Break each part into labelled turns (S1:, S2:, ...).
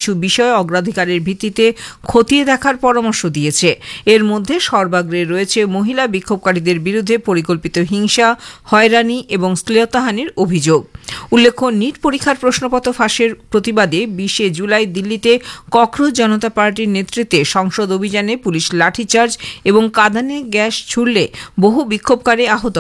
S1: কিছু বিষয় অগ্রাধিকারের ভিত্তিতে খতিয়ে দেখার পরামর্শ দিয়েছে। এর মধ্যে সর্বাগ্রে রয়েছে মহিলা বিক্ষোভকারীদের বিরুদ্ধে পরিকল্পিত হিংসা, হয়রানি এবং শ্লীলতাহানির অভিযোগ। উল্লেখ্য, নিট পরীক্ষার প্রশ্নপত্র ফাঁসের প্রতিবাদে 20 জুলাই দিল্লিতে ককরোচ জনতা পার্টির নেতৃত্বে সংসদ অভিযানে পুলিশ লাঠিচার্জ এবং কাঁদানে গ্যাস ছুড়লে বহু বিক্ষোভকারী আহত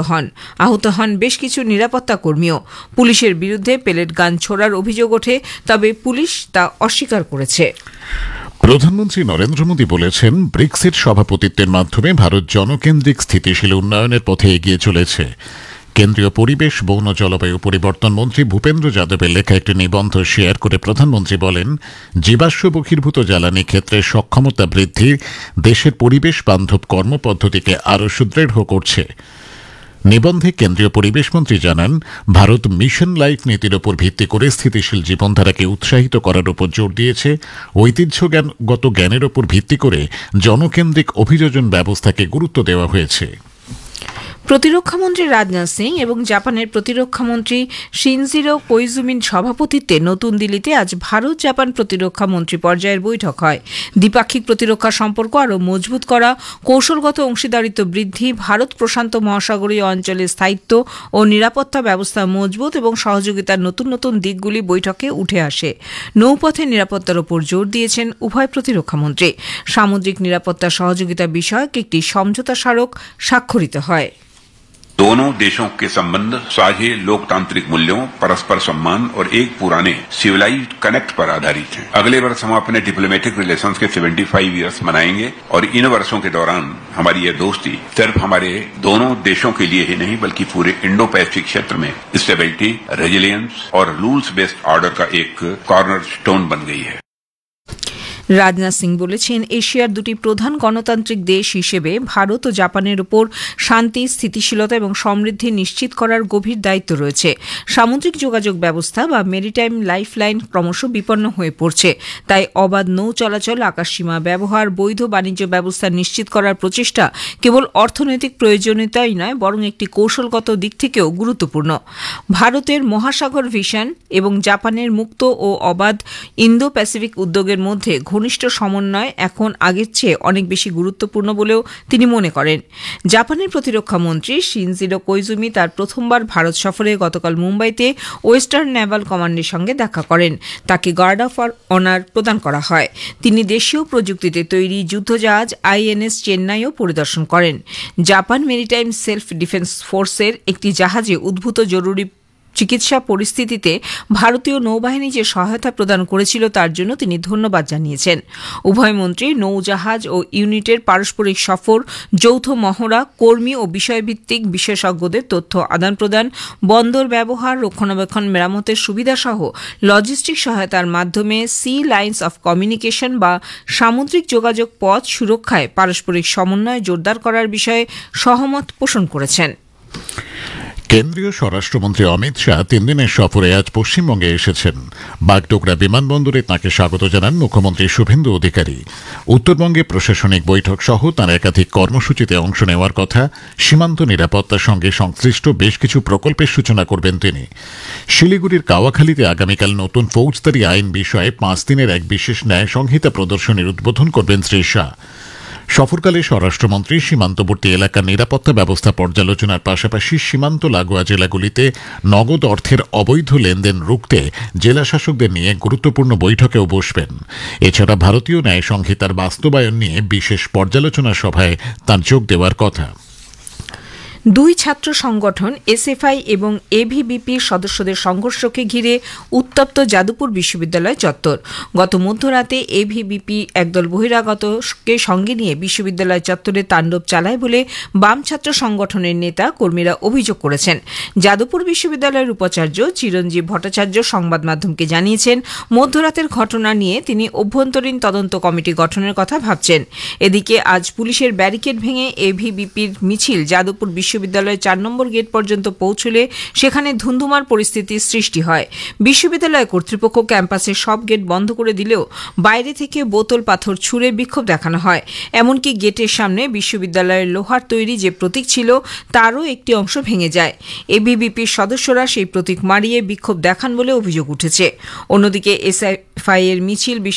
S1: হন বেশ কিছু নিরাপত্তা কর্মীও। পুলিশের বিরুদ্ধে পেলেট গান ছোড়ার অভিযোগ ওঠে, তবে পুলিশ তা অস্বীকার করেছে।
S2: প্রধানমন্ত্রী নরেন্দ্র মোদী বলেছেন, ব্রিক্সের সভাপতিত্বের মাধ্যমে ভারত জনকেন্দ্রিক স্থিতিশীল উন্নয়নের পথে এগিয়ে চলেছে। কেন্দ্রীয় পরিবেশ, বন ও জলবায়ু পরিবর্তন মন্ত্রী ভূপেন্দ্র যাদবের লেখা একটি নিবন্ধ শেয়ার করে প্রধানমন্ত্রী বলেন, জীবাশ্ম বহির্ভূত জ্বালানি ক্ষেত্রে সক্ষমতা বৃদ্ধি দেশের পরিবেশ বান্ধব কর্মপদ্ধতিকে আরও সুদৃঢ় করছে। নিবন্ধে কেন্দ্রীয় পরিবেশ মন্ত্রী জানান, ভারত মিশন লাইফ নীতির ওপর ভিত্তি করে স্থিতিশীল জীবনধারাকে উৎসাহিত করার উপর জোর দিয়েছে। ঐতিহ্যগত জ্ঞানের ওপর ভিত্তি করে জনকেন্দ্রিক অভিযোজন ব্যবস্থাকে গুরুত্ব দেওয়া হয়েছে।
S1: প্রতিরক্ষামন্ত্রী রাজনাথ সিং এবং জাপানের প্রতিরক্ষামন্ত্রী শিনজিরো কোইজুমির সভাপতিত্বে নতুন দিল্লিতে আজ ভারত জাপান প্রতিরক্ষা মন্ত্রী পর্যায়ের বৈঠক হয়। দ্বিপাক্ষিক প্রতিরক্ষা সম্পর্ক আরও মজবুত করা, কৌশলগত অংশীদারিত্ব বৃদ্ধি, ভারত প্রশান্ত মহাসাগরীয় অঞ্চলের স্থায়িত্ব ও নিরাপত্তা ব্যবস্থা মজবুত এবং সহযোগিতার নতুন নতুন দিকগুলি বৈঠকে উঠে আসে। নৌপথে নিরাপত্তার ওপর জোর দিয়েছেন উভয় প্রতিরক্ষামন্ত্রী। সামুদ্রিক নিরাপত্তা সহযোগিতা বিষয়ক একটি সমঝোতা স্মারক স্বাক্ষরিত হয়।
S3: दोनों देशों के संबंध साझे लोकतांत्रिक मूल्यों, परस्पर सम्मान और एक पुराने सिविलाइज्ड कनेक्ट पर आधारित हैं। अगले वर्ष हम अपने डिप्लोमेटिक रिलेशंस के 75 ईयर्स मनाएंगे और इन वर्षों के दौरान हमारी ये दोस्ती सिर्फ हमारे दोनों देशों के लिए ही नहीं बल्कि पूरे इंडो पैसिफिक क्षेत्र में स्टेबिलिटी, रेजिलियंस और रूल्स बेस्ड ऑर्डर का एक कॉर्नर स्टोन बन गई है।
S1: রাজনাথ সিং বলেছেন, এশিয়ার দুটি প্রধান গণতান্ত্রিক দেশ হিসেবে ভারত ও জাপানের উপর শান্তি, স্থিতিশীলতা এবং সমৃদ্ধি নিশ্চিত করার গভীর দায়িত্ব রয়েছে। সামুদ্রিক যোগাযোগ ব্যবস্থা বা মেরিটাইম লাইফলাইন ক্রমশ বিপন্ন হয়ে পড়ছে। তাই অবাধ নৌ চলাচল, আকাশসীমা ব্যবহার, বৈধ বাণিজ্য ব্যবস্থা নিশ্চিত করার প্রচেষ্টা কেবল অর্থনৈতিক প্রয়োজনীয়তাই নয়, বরং একটি কৌশলগত দিক থেকেও গুরুত্বপূর্ণ। ভারতের মহাসাগর ভিশন এবং জাপানের মুক্ত ও অবাধ ইন্দো প্যাসিফিক উদ্যোগের মধ্যে ঘনিষ্ঠ সমন্বয় এখন আগের চেয়ে অনেক বেশি গুরুত্বপূর্ণ বলেও তিনি মনে করেন। জাপানের প্রতিরক্ষা মন্ত্রী শিনজিরো কোইজুমি তার প্রথমবার ভারত সফরে গতকাল মুম্বাইতে ওয়েস্টার্ন নেভাল কমান্ডের সঙ্গে দেখা করেন। তাকে গার্ড অফ অনার প্রদান করা হয়। তিনি দেশীয় প্রযুক্তিতে তৈরি যুদ্ধজাহাজ INS চেন্নাইও পরিদর্শন করেন। জাপান মেরিটাইম সেলফ ডিফেন্স ফোর্সের একটি জাহাজে উদ্ভূত জরুরি চিকিৎসা পরিস্থিতিতে ভারতীয় নৌবাহিনী যে সহায়তা প্রদান করেছিল তার জন্য তিনি ধন্যবাদ জানিয়েছেন। উভয় মন্ত্রী নৌজাহাজ ও ইউনিটের পারস্পরিক সফর, যৌথ মহড়া, কর্মী ও বিষয়ভিত্তিক বিশেষজ্ঞদের তথ্য আদান প্রদান, বন্দর ব্যবহার, রক্ষণাবেক্ষণ, মেরামতের সুবিধাসহ লজিস্টিক সহায়তার মাধ্যমে সি লাইন্স অফ কমিউনিকেশন বা সামুদ্রিক যোগাযোগ পথ সুরক্ষায় পারস্পরিক সমন্বয় জোরদার করার বিষয়ে সহমত পোষণ করেছেন।
S2: কেন্দ্রীয় স্বরাষ্ট্রমন্ত্রী অমিত শাহ 3 দিনের সফরে আজ পশ্চিমবঙ্গে এসেছেন। বাগডোগরা বিমানবন্দরে তাঁকে স্বাগত জানান মুখ্যমন্ত্রী শুভেন্দু অধিকারী। উত্তরবঙ্গে প্রশাসনিক বৈঠক সহ তাঁর একাধিক কর্মসূচিতে অংশ নেওয়ার কথা। সীমান্ত নিরাপত্তার সঙ্গে সংশ্লিষ্ট বেশ কিছু প্রকল্পের সূচনা করবেন তিনি। শিলিগুড়ির কাওয়াখালীতে আগামীকাল নতুন ফৌজদারি আইন বিষয়ে 5 দিনের এক বিশেষ ন্যায় সংহিতা প্রদর্শনীর উদ্বোধন করবেন শ্রী শাহ। সফরকালে স্বরাষ্ট্রমন্ত্রী সীমান্তবর্তী এলাকার নিরাপত্তা ব্যবস্থা পর্যালোচনার পাশাপাশি সীমান্ত লাগোয়া জেলাগুলিতে নগদ অর্থের অবৈধ লেনদেন রুখতে জেলাশাসকদের নিয়ে গুরুত্বপূর্ণ বৈঠকেও বসবেন। এছাড়া ভারতীয় ন্যায় সংহিতার বাস্তবায়ন নিয়ে বিশেষ পর্যালোচনা সভায় তাঁর যোগ দেওয়ার কথা।
S1: দুই ছাত্র সংগঠন SFI এবং ABVPর সদস্যদের সংঘর্ষকে ঘিরে উত্তপ্ত যাদবপুর বিশ্ববিদ্যালয় চত্বর। গত মধ্যরাতে ABVP একদল বহিরাগতকে সঙ্গে নিয়ে বিশ্ববিদ্যালয় চত্বরে তাণ্ডব চালায় বলে বাম ছাত্র সংগঠনের নেতা কর্মীরা অভিযোগ করেছেন। যাদবপুর বিশ্ববিদ্যালয়ের উপাচার্য চিরঞ্জীব ভট্টাচার্য সংবাদ মাধ্যমকে জানিয়েছেন, মধ্যরাতের ঘটনা নিয়ে তিনি অভ্যন্তরীণ তদন্ত কমিটি গঠনের কথা ভাবছেন। এদিকে আজ পুলিশের ব্যারিকেড ভেঙে ABVPর মিছিল যাদবপুর বিশ্ববিদ্যালয়ের 4 নম্বর গেট পর্যন্ত পৌঁছলে সেখানে ধুন্ধুমার পরিস্থিতির সৃষ্টি হয়। বিশ্ববিদ্যালয় কর্তৃপক্ষ ক্যাম্পাসের সব গেট বন্ধ করে দিলেও বাইরে থেকে বোতল পাথর ছুঁড়ে বিক্ষোভ দেখানো হয়। এমনকি গেটের সামনে বিশ্ববিদ্যালয়ের লোহার তৈরি যে প্রতীক ছিল তারও একটি অংশ ভেঙে যায়। ABVPর সদস্যরা সেই প্রতীক মারিয়ে বিক্ষোভ দেখান বলে অভিযোগ উঠেছে। অন্যদিকে SFI এর মিছিল